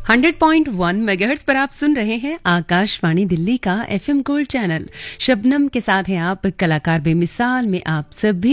100.1 megahertz पर आप सुन रहे हैं आकाशवाणी दिल्ली का एफएम गोल्ड चैनल। शबनम के साथ हैं आप, कलाकार बेमिसाल में आप सभी